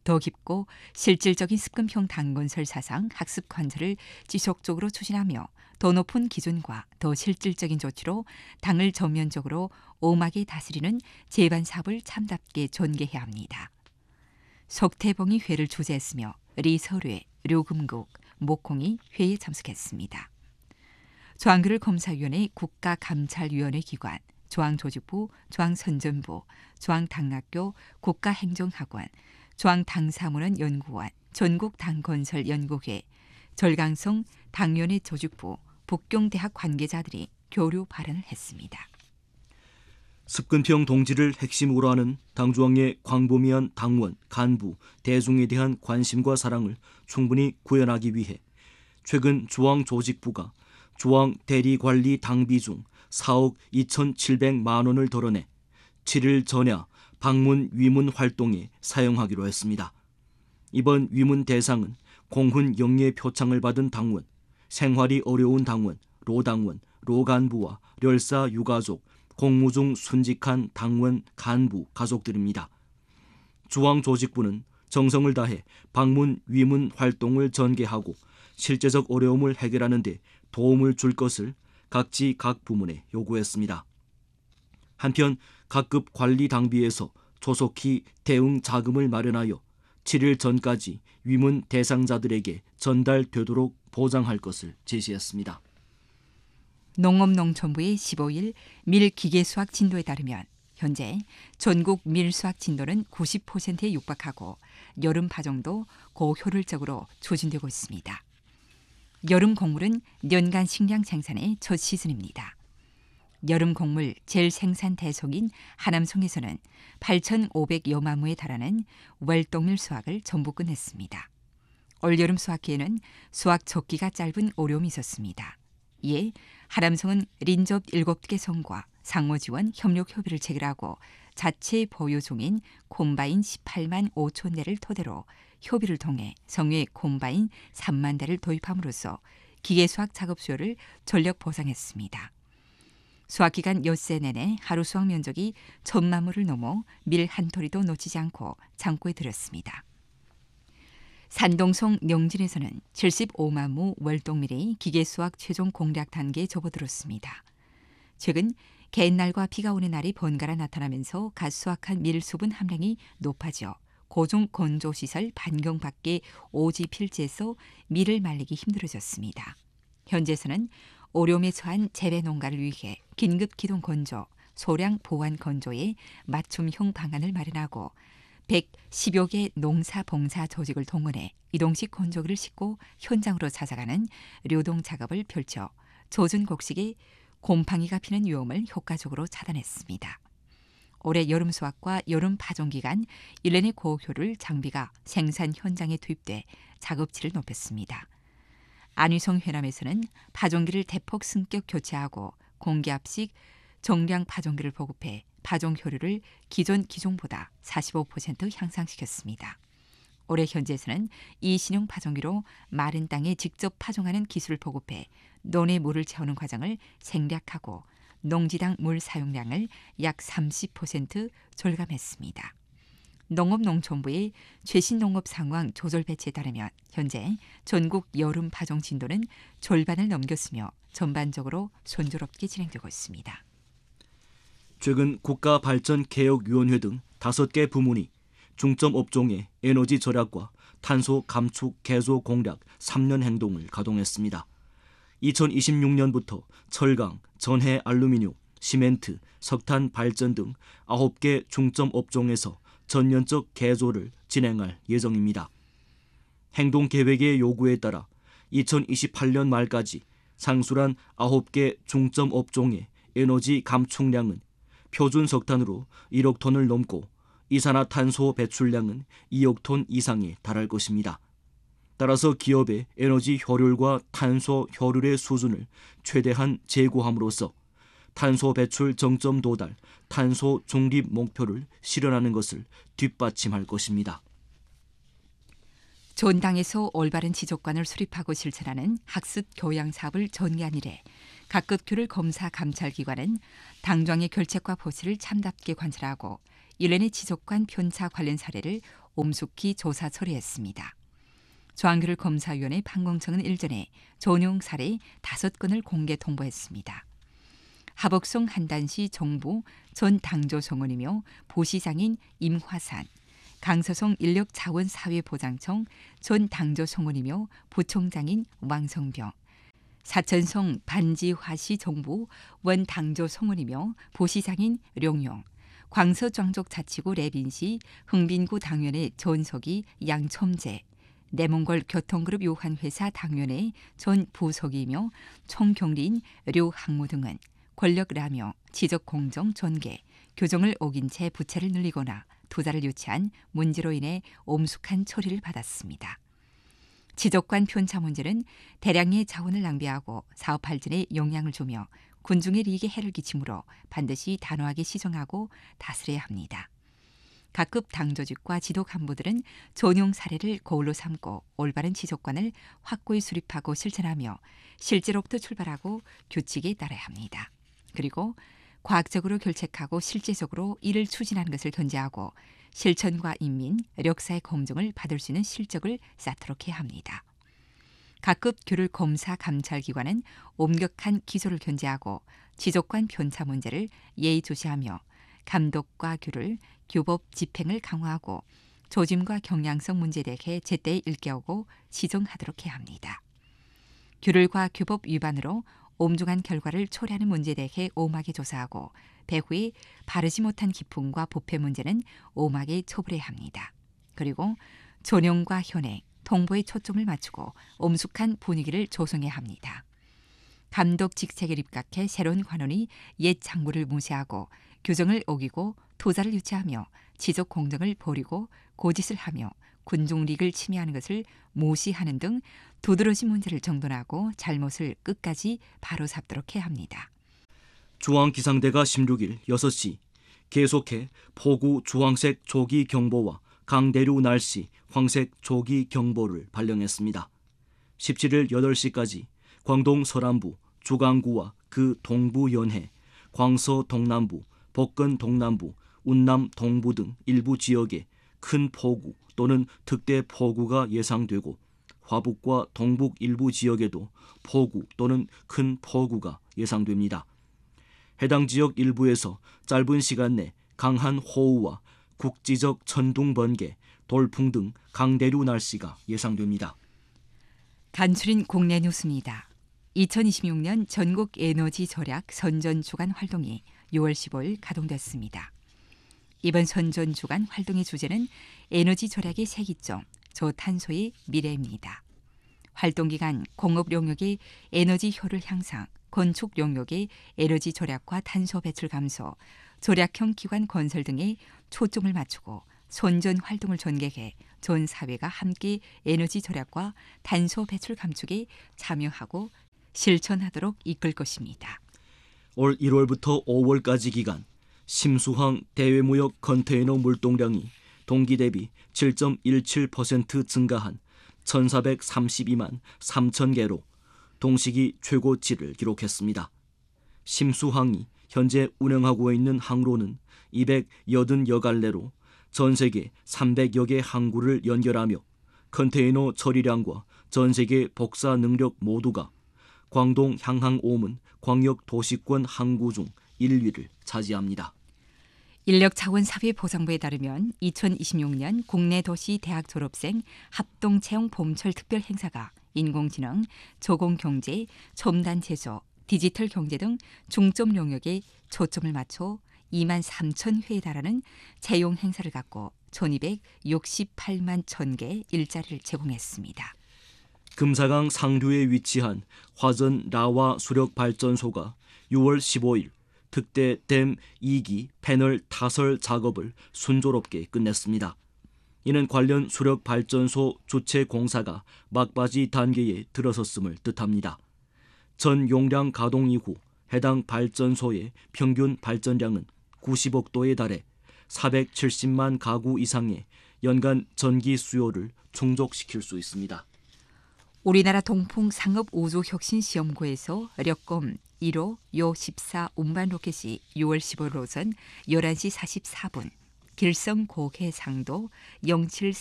더 깊고 실질적인 습금형 당건설 사상 학습 관찰을 지속적으로 추진하며 더 높은 기준과 더 실질적인 조치로 당을 전면적으로 엄하게 다스리는 제반 사업을 참답게 전개해야 합니다. 석태봉이 회를 주재했으며 리서뢰, 류금국, 목홍이 회의에 참석했습니다. 조항교를 검사위원회 국가감찰위원회 기관, 조항조직부, 조항선전부, 조항당학교 국가행정학원, 조항당사문헌연구원, 전국당건설연구회, 절강성 당위원회 조직부, 북경대학 관계자들이 교류 발언을 했습니다. 습근평 동지를 핵심으로 하는 당중앙의 광범위한 당원, 간부, 대중에 대한 관심과 사랑을 충분히 구현하기 위해 최근 조항조직부가 조항 대리관리 당비 중 4억 2,700만 원을 덜어내 7일 전야 방문 위문 활동에 사용하기로 했습니다. 이번 위문 대상은 공훈 영예 표창을 받은 당원, 생활이 어려운 당원, 로당원, 로간부와 렬사 유가족, 공무 중 순직한 당원, 간부, 가족들입니다. 조항조직부는 정성을 다해 방문 위문 활동을 전개하고 실제적 어려움을 해결하는 데 도움을 줄 것을 각지 각 부문에 요구했습니다. 한편 각급 관리 당비에서 조속히 대응 자금을 마련하여 7일 전까지 위문 대상자들에게 전달되도록 보장할 것을 제시했습니다. 농업농촌부의 15일 밀기계수학 진도에 따르면 현재 전국 밀수학 진도는 90%에 육박하고 여름 파종도 고효율적으로 추진되고 있습니다. 여름 곡물은 연간 식량 생산의 첫 시즌입니다. 여름 곡물 제일 생산 대성인 하남송에서는 8,500여만 무에 달하는 월동밀 수확을 전부 끝냈습니다. 올여름 수확기에는 수확 적기가 짧은 어려움이 있었습니다. 이에 하남성은 린접 7개 성과 상호지원 협력협의를 체결하고 자체 보유 중인 콤바인 18만 5천 대를 토대로 협의를 통해 성외 콤바인 3만 대를 도입함으로써 기계수확 작업 수요를 전력 보상했습니다. 수확기간 엿새 내내 하루 수확 면적이 1,000만 무를 넘어 밀 한 토리도 놓치지 않고 창고에 들였습니다. 산동성 영진에서는 75만 무 월동밀이 기계수확 최종 공략 단계에 접어들었습니다. 최근 개날과 비가 오는 날이 번갈아 나타나면서 갓 수확한 밀 수분 함량이 높아져 고중 건조시설 반경 밖의 오지 필지에서 밀을 말리기 힘들어졌습니다. 현재에서는 오염에 처한 재배 농가를 위해 긴급 기동 건조, 소량 보완 건조에 맞춤형 방안을 마련하고 110여 개 농사 봉사 조직을 동원해 이동식 건조기를 싣고 현장으로 찾아가는 류동 작업을 펼쳐 젖은 곡식에 곰팡이가 피는 위험을 효과적으로 차단했습니다. 올해 여름 수확과 여름 파종 기간 1년의 고효율 장비가 생산 현장에 투입돼 작업치를 높였습니다. 안위성 회남에서는 파종기를 대폭 승격 교체하고 공기압식 정량 파종기를 보급해 파종 효율을 기존 기종보다 45% 향상시켰습니다. 올해 현재에서는 이 신형 파종기로 마른 땅에 직접 파종하는 기술을 보급해 논에 물을 채우는 과정을 생략하고 농지당 물 사용량을 약 30% 절감했습니다. 농업농촌부의 최신 농업 상황 조절 배치에 따르면 현재 전국 여름 파종 진도는 절반을 넘겼으며 전반적으로 순조롭게 진행되고 있습니다. 최근 국가발전개혁위원회 등 5개 부문이 중점 업종의 에너지 절약과 탄소 감축 개조 공략 3년 행동을 가동했습니다. 2026년부터 철강, 전해 알루미늄, 시멘트, 석탄 발전 등 9개 중점 업종에서 전면적 개조를 진행할 예정입니다. 행동계획의 요구에 따라 2028년 말까지 상술한 9개 중점 업종의 에너지 감축량은 표준 석탄으로 1억 톤을 넘고 이산화탄소 배출량은 2억 톤 이상에 달할 것입니다. 따라서 기업의 에너지 효율과 탄소 효율의 수준을 최대한 제고함으로써 탄소 배출 정점 도달, 탄소 중립 목표를 실현하는 것을 뒷받침할 것입니다. 전당에서 올바른 지적관을 수립하고 실천하는 학습 교양 사업을 전개한 이래 각급 교를 검사 감찰기관은 당정의 결책과 보시를 참답게 관찰하고 일련의 지적관 편차 관련 사례를 엄숙히 조사 처리했습니다. 중앙규율검사위원회 판공청은 일전에 전용 사례 5건을 공개 통보했습니다. 하복성 한단시 정부 전 당조성원이며 보시장인 임화산, 강서성 인력자원사회보장청 전 당조성원이며 부총장인 왕성병, 사천성 반지화시 정부 원 당조성원이며 보시장인 룡용, 광서庄족자치구 레빈시 흥빈구 당원의 전석이 양첨재, 내몽골 교통그룹 요한회사 당원의 전 부석이며 총경리인 류항무 등은 권력라며 지적공정 전개, 교정을 어긴 채 부채를 늘리거나 투자를 유치한 문제로 인해 엄숙한 처리를 받았습니다. 지적관 편차 문제는 대량의 자원을 낭비하고 사업 발전에 영향을 주며 군중의利益에 해를 끼치므로 반드시 단호하게 시정하고 다스려야 합니다. 각급 당조직과 지도 간부들은 전용 사례를 거울로 삼고 올바른 지적관을 확고히 수립하고 실천하며 실제로부터 출발하고 규칙에 따라야 합니다. 그리고 과학적으로 결책하고 실제적으로 이를 추진하는 것을 견제하고 실천과 인민, 력사의 검증을 받을 수 있는 실적을 쌓도록 해야 합니다. 각급 규율 검사 감찰기관은 엄격한 기소를 견제하고 지적관 편차 문제를 예의주시하며 감독과 규율, 규법 집행을 강화하고 조짐과 경량성 문제에 대해 제때 일깨우고 시정하도록 해야 합니다. 규율과 규법 위반으로 엄중한 결과를 초래하는 문제에 대해 엄하게 조사하고 배후에 바르지 못한 기품과 부패 문제는 엄하게 처벌해야 합니다. 그리고 전형과 현행, 통보에 초점을 맞추고 엄숙한 분위기를 조성해야 합니다. 감독 직책에 입각해 새로운 관원이 옛 장부를 무시하고 규정을 어기고 투자를 유치하며 지적 공정을 버리고 고짓을 하며 군중리익을 침해하는 것을 무시하는 등 두드러진 문제를 정돈하고 잘못을 끝까지 바로잡도록 해야 합니다. 중앙기상대가 16일 6시 계속해 폭우 주황색 조기 경보와 강대류 날씨 황색 조기 경보를 발령했습니다. 17일 8시까지 광동 서남부, 주강구와 그 동부 연해, 광서 동남부, 복근 동남부, 운남 동부 등 일부 지역에 큰 폭우 또는 특대 폭우가 예상되고 화북과 동북 일부 지역에도 폭우 또는 큰 폭우가 예상됩니다. 해당 지역 일부에서 짧은 시간 내 강한 호우와 국지적 천둥 번개, 돌풍 등 강대류 날씨가 예상됩니다. 간추린 국내 뉴스입니다. 2026년 전국 에너지 절약 선전 주간 활동이 6월 15일 가동됐습니다. 이번 선전 주간 활동의 주제는 에너지 절약의 세기점, 저탄소의 미래입니다. 활동 기간 공업 영역의 에너지 효율 향상, 건축 영역의 에너지 절약과 탄소 배출 감소, 절약형 기관 건설 등에 초점을 맞추고 선전 활동을 전개해 전 사회가 함께 에너지 절약과 탄소 배출 감축에 참여하고 실천하도록 이끌 것입니다. 올 1월부터 5월까지 기간 심수항 대외무역 컨테이너 물동량이 동기 대비 7.17% 증가한 1,432만 3천 개로 동시기 최고치를 기록했습니다. 심수항이 현재 운행하고 있는 항로는 280여 갈래로 전 세계 300여 개 항구를 연결하며 컨테이너 처리량과 전 세계 복사 능력 모두가 광동 향항 오문 광역 도시권 항구 중 1위를 차지합니다. 인력자원사회보장부에 따르면 2026년 국내 도시 대학 졸업생 합동 채용 봄철 특별 행사가 인공지능, 저공경제, 첨단 제조, 디지털 경제 등 중점 영역에 초점을 맞춰 2만 3천 회에 달하는 채용 행사를 갖고 1268만 1,000개 일자리를 제공했습니다. 금사강 상류에 위치한 화전 라와 수력 발전소가 6월 15일 특대 댐 2기 패널 타설 작업을 순조롭게 끝냈습니다. 이는 관련 수력 발전소 주체 공사가 막바지 단계에 들어섰음을 뜻합니다. 전 용량 가동 이후 해당 발전소의 평균 발전량은 90억도에 달해 470만 가구 이상의 연간 전기 수요를 충족시킬 수 있습니다. 우리나라 동풍 상업우주혁신시험고에서 력검 1호 요14 운반 로켓이 6월 15일 오전 11시 44분 길성 고해상도, 07